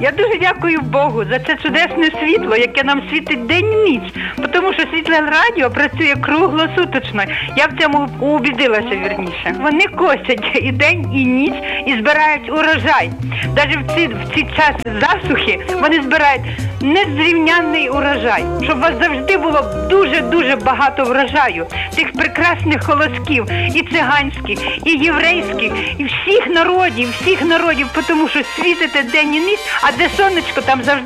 Я дуже дякую Богу за це чудесне світло, яке нам світить день і ніч. Тому що світле радіо працює круглосуточно. Я в цьому убідилася, вірніше. Вони косять і день, і ніч, і збирають урожай. Навіть в ці час засухи вони збирають незрівнянний урожай. Щоб у вас завжди було дуже-дуже багато врожаю. Тих прекрасних колосків, і циганських, і єврейських, і всіх народів, тому що світите день і ніч, а де сонечко, там завжди